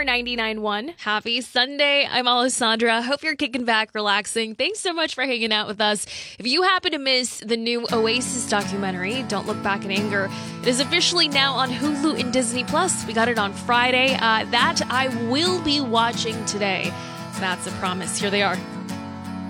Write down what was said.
our 99.1. Happy Sunday. I'm Alessandra. Hope you're kicking back, relaxing. Thanks so much for hanging out with us. If you happen to miss the new Oasis documentary, Don't Look Back in Anger, it is officially now on Hulu and Disney+. We got it on Friday. That I will be watching today. That's a promise. Here they are.